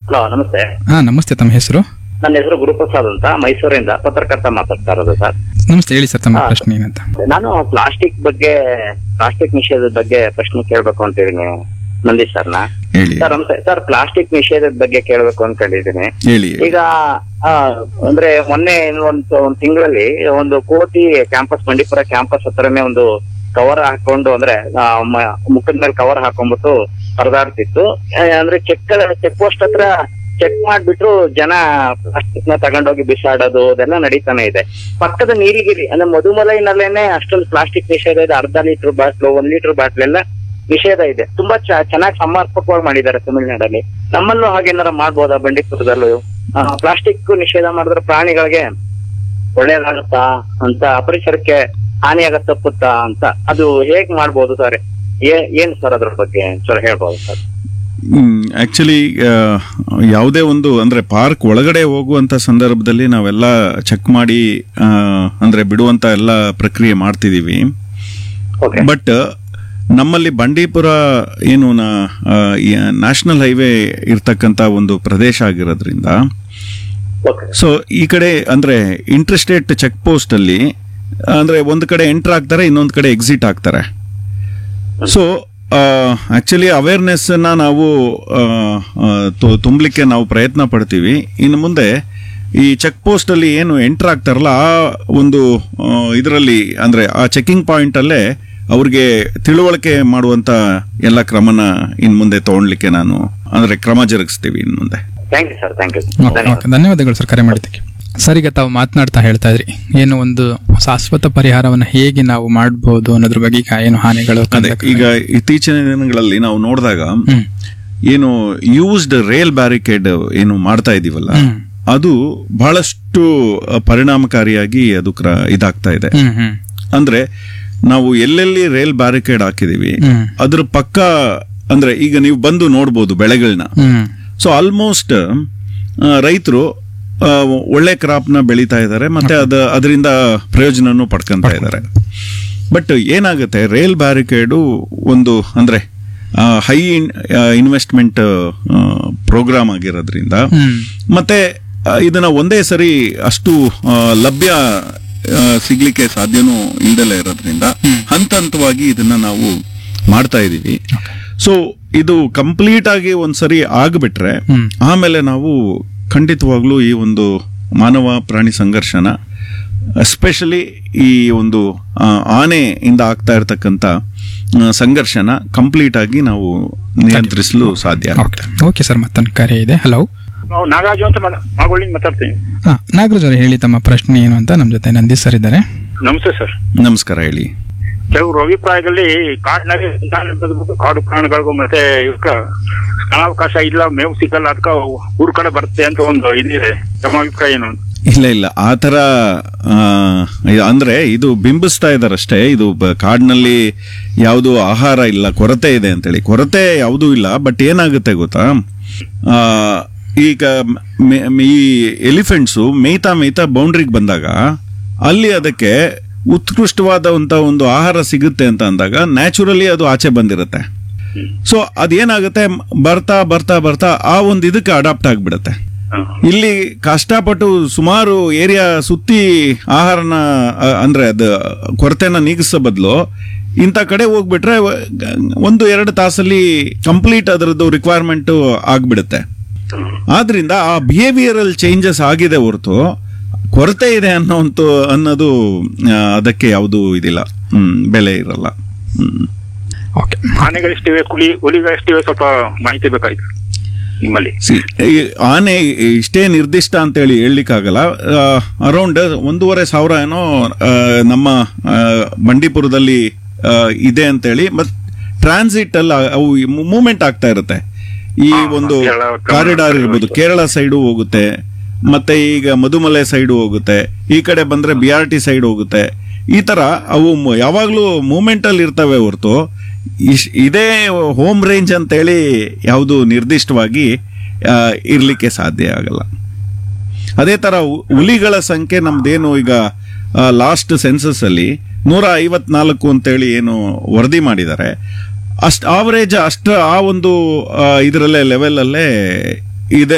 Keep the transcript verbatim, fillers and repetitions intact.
Hello, ನಮಸ್ತೆ. ಹಾ ನಮಸ್ತೆ, ತಮ್ಮ ಹೆಸರು? ನನ್ನ ಹೆಸರು ಗುರುಪ್ರಸಾದ್ ಅಂತ, ಮೈಸೂರಿಂದ ಪತ್ರಕರ್ತ ಮಾತಾಡ್ತಾ ಇರೋದು ಸರ್. ನಮಸ್ತೆ, ಹೇಳಿ ಸರ್, ತಮ್ಮ ಹಾ. ಪ್ರಶ್ನೆ ಏನಂತ? ನಾನು ಪ್ಲಾಸ್ಟಿಕ್ ಬಗ್ಗೆ ಪ್ಲಾಸ್ಟಿಕ್ ನಿಷೇಧದ ಬಗ್ಗೆ ಪ್ರಶ್ನೆ ಕೇಳ್ಬೇಕು ಅಂತಿದ್ದೀನಿ ನಂದೀಶ್ ಸರ್ನ. ಹೇಳಿ ಸರ್ ನಮಸ್ತೆ ಸರ್, ಪ್ಲಾಸ್ಟಿಕ್ ನಿಷೇಧದ ಬಗ್ಗೆ ಕೇಳ್ಬೇಕು ಅನ್ಕೊಂಡಿದ್ದೀನಿ. ಹೇಳಿ ಈಗ ಆ, ಅಂದ್ರೆ ಮೊನ್ನೆ ಒಂದು ಒಂದ್ ತಿಂಗಳಲ್ಲಿ ಒಂದು ಕೋಟಿ ಕ್ಯಾಂಪಸ್, ಬಂಡೀಪುರ ಕ್ಯಾಂಪಸ್ ಹತ್ರನೇ ಒಂದು ಕವರ್ ಹಾಕೊಂಡು, ಅಂದ್ರೆ ಆ, ಮ- ಮುಖದ ಮೇಲೆ ಕವರ್ ಹಾಕೊಂಡ್ಬಿಟ್ಟು ಪರದಾಡ್ತಿತ್ತು. ಆ, ಅಂದ್ರೆ ಚೆಕ್ ಚೆಕ್ ಪೋಸ್ಟ್ ಹತ್ರ ಚೆಕ್ ಮಾಡ್ಬಿಟ್ರು ಜನ ಪ್ಲಾಸ್ಟಿಕ್ ನ ತಗೊಂಡೋಗಿ ಬಿಸಾಡೋದು ಅದೆಲ್ಲ ನಡೀತಾನೆ ಇದೆ. ಪಕ್ಕದ ನೀರಿಗಿರಿ ಅಂದ್ರೆ ಮಧುಮಲೈನಲ್ಲೇನೆ ಅಷ್ಟೊಂದು ಪ್ಲಾಸ್ಟಿಕ್ ನಿಷೇಧ ಇದೆ. ಅರ್ಧ ಲೀಟರ್ ಬಾಟ್ಲು, ಒಂದ್ ಲೀಟರ್ ಬಾಟ್ಲ್ ಎಲ್ಲ ನಿಷೇಧ ಇದೆ. ತುಂಬಾ ಚೆನ್ನಾಗಿ ಸಮರ್ಪಕವಾಗಿ ಮಾಡಿದ್ದಾರೆ ತಮಿಳ್ನಾಡಲ್ಲಿ. ನಮ್ಮಲ್ಲೂ ಹಾಗೇನಾರ ಮಾಡ್ಬೋದಾ ಬಂಡೀಪುರದಲ್ಲೂ? ಪ್ಲಾಸ್ಟಿಕ್ ನಿಷೇಧ ಮಾಡಿದ್ರೆ ಪ್ರಾಣಿಗಳಿಗೆ ಒಳ್ಳೇದಾಗತ್ತಾ ಅಂತ, ಪರಿಸರಕ್ಕೆ ಹಾನಿಯಾಗ ತಪ್ಪುತ್ತಾ ಅಂತ, ಅದು ಹೇಗ್ ಮಾಡ್ಬೋದು ಸರ್? ಏನ್ ಸರ್ ಅದ್ರ ಬಗ್ಗೆ ಸರ್ ಹೇಳ್ಬೋದು ಸರ್? ಆಕ್ಚುಲಿ ಯಾವುದೇ ಒಂದು ಅಂದ್ರೆ ಪಾರ್ಕ್ ಒಳಗಡೆ ಹೋಗುವಂತ ಸಂದರ್ಭದಲ್ಲಿ ನಾವೆಲ್ಲ ಚೆಕ್ ಮಾಡಿ ಆ, ಅಂದ್ರೆ ಬಿಡುವಂತ ಎಲ್ಲ ಪ್ರಕ್ರಿಯೆ ಮಾಡ್ತಿದೀವಿ. Okay. ಬಟ್ ನಮ್ಮಲ್ಲಿ ಬಂಡೀಪುರ ಏನು ನ್ಯಾಷನಲ್ ಹೈವೇ ಇರ್ತಕ್ಕಂತ ಒಂದು ಪ್ರದೇಶ ಆಗಿರೋದ್ರಿಂದ, Okay. ಸೊ ಈ ಕಡೆ ಅಂದ್ರೆ ಇಂಟರ್ಸ್ಟೇಟ್ ಚೆಕ್ ಪೋಸ್ಟ್ ಅಲ್ಲಿ ಅಂದ್ರೆ ಒಂದು ಕಡೆ ಎಂಟರ್ ಆಗ್ತಾರೆ, ಇನ್ನೊಂದು ಕಡೆ ಎಕ್ಸಿಟ್ ಆಗ್ತಾರೆ. ಸೊ ಆಕ್ಚುಲಿ ಅವೇರ್ನೆಸ್ ನ ನಾವು ಆ, ಆ, ತು- ತುಂಬಲಿಕ್ಕೆ ನಾವು ಪ್ರಯತ್ನ ಪಡ್ತೀವಿ. ಇನ್ನು ಮುಂದೆ ಈ ಚೆಕ್ ಪೋಸ್ಟ್ ಅಲ್ಲಿ ಏನು ಎಂಟರ್ ಆಗ್ತಾರಲ್ಲ, ಆ ಒಂದು ಇದರಲ್ಲಿ ಅಂದ್ರೆ ಆ ಚೆಕಿಂಗ್ ಪಾಯಿಂಟ್ ಅಲ್ಲೇ ಅವ್ರಿಗೆ ತಿಳುವಳಿಕೆ ಮಾಡುವಂತ ಎಲ್ಲ ಕ್ರಮನ ಇನ್ ಮುಂದೆ ತಗೊಳ್ಲಿಕ್ಕೆ ನಾನು ಅಂದ್ರೆ ಕ್ರಮ ಜರುಗಿಸ್ತೀವಿ ಇನ್ ಮುಂದೆ. Thank you sir, thank you. Okay, okay, ಧನ್ಯವಾದಗಳು ಸರ್ ಕರೆ ಮಾಡಿದ್ದಕ್ಕೆ. ಸರ್, ಈಗ ತಾವು ಮಾತನಾಡ್ತಾ ಹೇಳ್ತಾ ಇದ್ರಿ ಏನು ಒಂದು ಶಾಶ್ವತ ಪರಿಹಾರವನ್ನು ಹೇಗೆ ನಾವು ಮಾಡಬಹುದು ಅನ್ನೋದ್ರ ಬಗ್ಗೆ. ಈಗ ಏನು ಹಾನಿಗಳು ಅದೇ ಈಗ ಇತ್ತೀಚಿನ ದಿನಗಳಲ್ಲಿ ನಾವು ನೋಡಿದಾಗ ಹ್ಮ್. ಏನು ಯೂಸ್ಡ್ ರೇಲ್ ಬ್ಯಾರಿಕೇಡ್ ಏನು ಮಾಡ್ತಾ ಇದೀವಲ್ಲ, ಹ್ಮ್. ಅದು ಬಹಳಷ್ಟು ಪರಿಣಾಮಕಾರಿಯಾಗಿ ಅದು ಕ್ರ ಇದಾಗ್ತಾ ಇದೆ. ಹ್ಮ್ ಹ್ಮ್ ಅಂದ್ರೆ ನಾವು ಎಲ್ಲೆಲ್ಲಿ ರೇಲ್ ಬ್ಯಾರಿಕೇಡ್ ಹಾಕಿದೀವಿ ಹ್ಮ್. ಅದ್ರ ಪಕ್ಕ ಅಂದ್ರೆ ಈಗ ನೀವು ಬಂದು ನೋಡ್ಬೋದು ಬೆಳೆಗಳನ್ನ. ಹ್ಮ್ ಸೊ ಆಲ್ಮೋಸ್ಟ್ ರೈತರು ಒಳ್ಳೆ ಕ್ರಾಪ್ ನ ಬೆಳೀತಾ ಇದ್ದಾರೆ, ಮತ್ತೆ ಅದ ಅದರಿಂದ ಪ್ರಯೋಜನನೂ ಪಡ್ಕೊಂತ ಇದ್ದಾರೆ. ಬಟ್ ಏನಾಗುತ್ತೆ, ರೇಲ್ ಬ್ಯಾರಿಕೇಡು ಒಂದು ಅಂದ್ರೆ ಹೈ ಇನ್ವೆಸ್ಟ್ಮೆಂಟ್ ಪ್ರೋಗ್ರಾಮ್ ಆಗಿರೋದ್ರಿಂದ, ಹ್ಮ್. ಮತ್ತೆ ಆ, ಇದನ್ನ ಒಂದೇ ಸರಿ ಅಷ್ಟು ಆ, ಲಭ್ಯ ಆ, ಸಿಗ್ಲಿಕ್ಕೆ ಸಾಧ್ಯನೂ ಇಲ್ದಲೇ ಇರೋದ್ರಿಂದ ಹಂತ ಹಂತವಾಗಿ ಇದನ್ನ ನಾವು ಮಾಡ್ತಾ ಇದೀವಿ. ಸೊ ಇದು ಕಂಪ್ಲೀಟ್ ಆಗಿ ಒಂದ್ಸರಿ ಆಗ್ಬಿಟ್ರೆ ಹ್ಮ್. ಆಮೇಲೆ ನಾವು ಖಂಡಿತವಾಗ್ಲೂ ಈ ಒಂದು ಮಾನವ ಪ್ರಾಣಿ ಸಂಘರ್ಷನ, ಎಸ್ಪೆಷಲಿ ಈ ಒಂದು ಆ, ಆನೆಯಿಂದ ಆಗ್ತಾ ಇರ್ತಕ್ಕಂಥ ಆ, ಸಂಘರ್ಷನ ಕಂಪ್ಲೀಟ್ ಆಗಿ ನಾವು ನಿಯಂತ್ರಿಸಲು ಸಾಧ್ಯ ಆಗುತ್ತೆ. ಓಕೆ, ಓಕೆ ಸರ್, ಮತ್ತೊಂದು ಕರೆ ಇದೆ. ಹಲೋ, ನಾವು ನಾಗರಾಜು ಅಂತ ಮಾಗೋಳಿಂದ ಮಾತಾಡ್ತೀನಿ. ಹಾ ನಾಗರಾಜ್ ಅವರು ಹೇಳಿ, ತಮ್ಮ ಪ್ರಶ್ನೆ ಏನು ಅಂತ. ನಮ್ಮ ಜೊತೆ ನಂದೀಶ್ ಸರ್ ಇದ್ದಾರೆ. ನಮಸ್ತೆ ಸರ್. ನಮಸ್ಕಾರ, ಹೇಳಿ. ಕೆಲವರು ಅಭಿಪ್ರಾಯದಲ್ಲಿ ಕಾಡಿನಲ್ಲಿ ಬದುಕು ಕಾಡು ಪ್ರಾಣಿಗಳಿಗೂ ಮತ್ತೆ ಇವಕ್ಕ ಸ್ಥಳಾವಕಾಶ ಇಲ್ಲ, ಮೇವು ಸಿಗಲ್ಲ, ಅದಕ್ಕೆ ಊರ್ ಕಡೆ ಬರುತ್ತೆ ಅಂತ ಒಂದು ಇದಿದೆ. ತಮ್ಮ ಅಭಿಪ್ರಾಯ ಏನು? ಇಲ್ಲ ಇಲ್ಲ ಆ ತರ ಆ, ಅಂದ್ರೆ ಇದು ಬಿಂಬಿಸ್ತಾ ಇದಾರಷ್ಟೇ. ಇದು ಬ- ಕಾಡಿನಲ್ಲಿ ಯಾವುದು ಆಹಾರ ಇಲ್ಲ, ಕೊರತೆ ಇದೆ ಅಂತೇಳಿ. ಕೊರತೆ ಯಾವುದೂ ಇಲ್ಲ. ಬಟ್ ಏನಾಗುತ್ತೆ ಗೊತ್ತಾ, ಆ, ಈಗ ಮೆ- ಈ ಎಲಿಫೆಂಟ್ಸು ಮೇಯ್ತಾ ಮೇಯ್ತಾ ಬೌಂಡ್ರಿಗೆ ಬಂದಾಗ ಅಲ್ಲಿ ಅದಕ್ಕೆ ಉತ್ಕೃಷ್ಟವಾದಂತ ಒಂದು ಆಹಾರ ಸಿಗುತ್ತೆ ಅಂತ ಅಂದಾಗ ನ್ಯಾಚುರಲಿ ಅದು ಆಚೆ ಬಂದಿರುತ್ತೆ. ಸೊ ಅದೇನಾಗುತ್ತೆ, ಬರ್ತಾ ಬರ್ತಾ ಬರ್ತಾ ಆ ಒಂದು ಇದಕ್ಕೆ ಅಡಾಪ್ಟ್ ಆಗ್ಬಿಡುತ್ತೆ. ಇಲ್ಲಿ ಕಷ್ಟಪಟ್ಟು ಸುಮಾರು ಏರಿಯಾ ಸುತ್ತಿ ಆಹಾರನ ಅ, ಅಂದ್ರೆ ಅದು ಕೊರತೆನ ನೀಗಿಸೋ ಬದಲು ಇಂಥ ಕಡೆ ಹೋಗ್ಬಿಟ್ರೆ ಒಂದು ಎರಡು ತಾಸಲ್ಲಿ ಕಂಪ್ಲೀಟ್ ಅದರದ್ದು ರಿಕ್ವೈರ್ಮೆಂಟ್ ಆಗ್ಬಿಡುತ್ತೆ. ಆದ್ರಿಂದ ಆ ಬಿಹೇವಿಯರಲ್ ಚೇಂಜಸ್ ಆಗಿದೆ ಹೊರತು ಕೊರತೆ ಇದೆ ಅನ್ನೋಂತ ಅನ್ನೋದು ಆ, ಅದಕ್ಕೆ ಯಾವುದು ಇದಿಲ್ಲ, ಹ್ಮ್ ಬೆಲೆ ಇರಲ್ಲ. ಹ್ಮ್ ಓಕೆ, ಆನೆಗಳೆಷ್ಟಿವೆ, ಹುಲಿ ಹುಲಿಗಳೆಷ್ಟಿವೆ, ಸ್ವಲ್ಪ ಮಾಹಿತಿ ಬೇಕಾಯ್ತು ನಿಮ್ಮಲ್ಲಿ. ಸಿ- ಈ ಆನೆ ಇಷ್ಟೇ ನಿರ್ದಿಷ್ಟ ಅಂತೇಳಿ ಹೇಳಲಿಕ್ಕಾಗಲ್ಲ. ಅರೌಂಡ್ ಒಂದೂವರೆ ಸಾವಿರ ಏನೋ ಆ, ನಮ್ಮ ಆ, ಬಂಡೀಪುರದಲ್ಲಿ ಆ, ಇದೆ ಅಂತೇಳಿ. ಮತ್ ಟ್ರಾನ್ಸಿಟ್ ಅಲ್ಲಿ ಅವು ಮೂವ್ಮೆಂಟ್ ಆಗ್ತಾ ಇರುತ್ತೆ. ಈ ಒಂದು ಕೇರಳ, ಕಾರಿಡಾರ್ ಇರ್ಬೋದು, ಕೇರಳ ಸೈಡು ಹೋಗುತ್ತೆ, ಮತ್ತೆ ಈಗ ಮಧುಮಲೆ ಸೈಡು ಹೋಗುತ್ತೆ, ಈ ಕಡೆ ಬಂದ್ರೆ ಬಿ ಆರ್ ಟಿ ಸೈಡ್ ಹೋಗುತ್ತೆ. ಈ ತರ ಅವು ಮ- ಯಾವಾಗ್ಲೂ ಮೂವ್ಮೆಂಟ್ ಅಲ್ಲಿ ಇರ್ತವೆ ಹೊರತು ಇಶ್- ಇದೇ ಹೋಮ್ ರೇಂಜ್ ಅಂತೇಳಿ ಯಾವುದು ನಿರ್ದಿಷ್ಟವಾಗಿ ಆ, ಇರ್ಲಿಕ್ಕೆ ಸಾಧ್ಯ ಆಗಲ್ಲ. ಅದೇ ತರ ಹು- ಹುಲಿಗಳ ಸಂಖ್ಯೆ ನಮ್ದೇನು ಈಗ ಲಾಸ್ಟ್ ಸೆನ್ಸಸ್ ಅಲ್ಲಿ ನೂರ ಐವತ್ನಾಲ್ಕು ಅಂತೇಳಿ ಏನು ವರದಿ ಮಾಡಿದ್ದಾರೆ, ಅಷ್ಟು ಆವರೇಜ್ ಅಷ್ಟು ಆ ಒಂದು ಇದರಲ್ಲೇ ಲೆವೆಲ್ ಅಲ್ಲೇ ಇದೆ